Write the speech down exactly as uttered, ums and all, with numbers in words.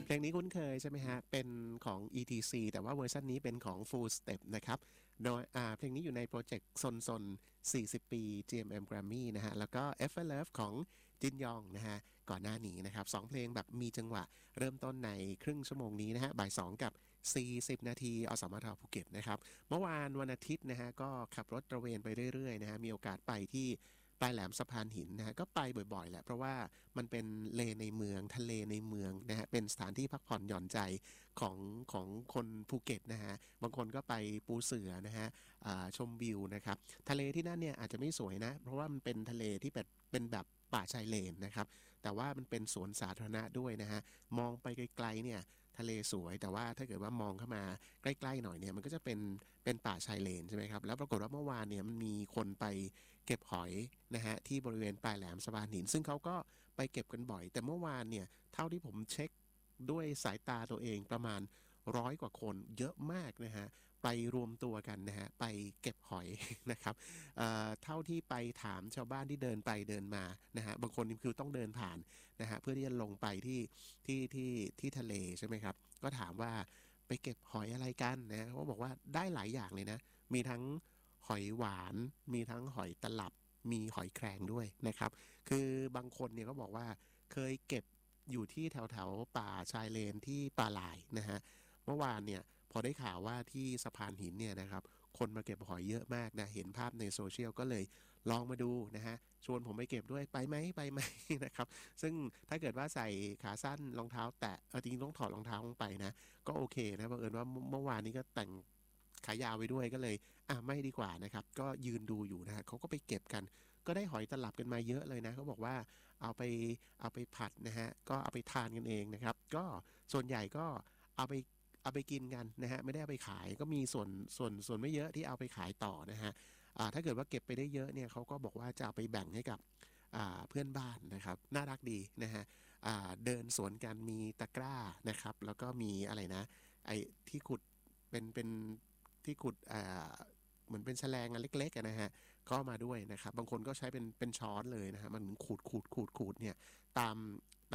เพลงนี้คุ้นเคยใช่ไหมฮะเป็นของ อี ที ซี แต่ว่าเวอร์ชันนี้เป็นของ Full Step นะครับโดยอ่าเพลงนี้อยู่ในโปรเจกต์ซนซนสี่สิบ ปี จี เอ็ม เอ็ม Grammy นะฮะแล้วก็ Ever Love ของจินยองนะฮะก่อนหน้านี้นะครับสองเพลงแบบมีจังหวะเริ่มต้นในครึ่งชั่วโมงนี้นะฮะบ่ายสองกับสี่สิบนาทีอสมทภูเก็ตนะครับเมื่อวานวันอาทิตย์นะฮะก็ขับรถตระเวนไปเรื่อยๆนะฮะมีโอกาสไปที่ปลายแหลมสะพานหินนะฮะก็ไปบ่อยๆแหละเพราะว่ามันเป็นเลในเมืองทะเลในเมืองนะฮะเป็นสถานที่พักผ่อนหย่อนใจของของคนภูเก็ตนะฮะบางคนก็ไปปูเสือนะฮะชมวิวนะครับทะเลที่นั่นเนี่ยอาจจะไม่สวยนะเพราะว่ามันเป็นทะเลที่แบบเป็นแบบป่าชายเลนนะครับแต่ว่ามันเป็นสวนสาธารณะด้วยนะฮะมองไปไกลๆเนี่ยทะเลสวยแต่ว่าถ้าเกิดว่ามองเข้ามาใกล้ๆหน่อยเนี่ยมันก็จะเป็นเป็นป่าชายเลนใช่ไหมครับแล้วปรากฏว่าเมื่อวานเนี่ยมันมีคนไปเก็บหอยนะฮะที่บริเวณปลายแหลมสะพานหินซึ่งเขาก็ไปเก็บกันบ่อยแต่เมื่อวานเนี่ยเท่าที่ผมเช็คด้วยสายตาตัวเองประมาณร้อยกว่าคนเยอะมากนะฮะไปรวมตัวกันนะฮะไปเก็บหอยนะครับเอ่อเท่าที่ไปถามชาวบ้านที่เดินไปเดินมานะฮะบางคนนี่คือต้องเดินผ่านนะฮะเพื่อที่จะลงไปที่ที่ที่ที่ทะเลใช่ไหมครับก็ถามว่าไปเก็บหอยอะไรกันนะเขาบอกว่าได้หลายอย่างเลยนะมีทั้งหอยหวานมีทั้งหอยตลับมีหอยแครงด้วยนะครับคือบางคนเนี่ยก็บอกว่าเคยเก็บอยู่ที่แถวแถวป่าชายเลนที่ป่าหลายนะฮะเมื่อวานเนี่ยพอได้ข่าวว่าที่สะพานหินเนี่ยนะครับคนมาเก็บหอยเยอะมากนะเห็นภาพในโซเชียลก็เลยลองมาดูนะฮะชวนผมไปเก็บด้วยไปไหมไปไหม นะครับซึ่งถ้าเกิดว่าใส่ขาสั้นรองเท้าแตะเออจริงๆต้องถอดรองเท้าลงไปนะก็โอเคนะบังเอิญว่าเมื่อวานนี้ก็แต่งขายาวไปด้วยก็เลยอ่ะไม่ดีกว่านะครับก็ยืนดูอยู่นะฮะเขาก็ไปเก็บกันก็ได้หอยตลับกันมาเยอะเลยนะเขาบอกว่าเอาไปเอาไปผัดนะฮะก็เอาไปทานกันเองนะครับก็ส่วนใหญ่ก็เอาไปเอาไปกินกันนะฮะไม่ได้เอาไปขายก็มีส่วนส่วนส่วนไม่เยอะที่เอาไปขายต่อนะฮะอ่าถ้าเกิดว่าเก็บไปได้เยอะเนี่ยเขาก็บอกว่าจะเอาไปแบ่งให้กับอ่าเพื่อนบ้านนะครับน่ารักดีนะฮะอ่าเดินสวนกันมีตะกร้านะครับแล้วก็มีอะไรนะไอ้ที่ขุดเป็นเป็นที่ขุดอ่าเหมือนเป็นแฉลงอันเล็กๆอะนะฮะก็มาด้วยนะครับบางคนก็ใช้เป็นเป็นช้อนเลยนะฮะมันขูดขูดขูดขูดเนี่ยตาม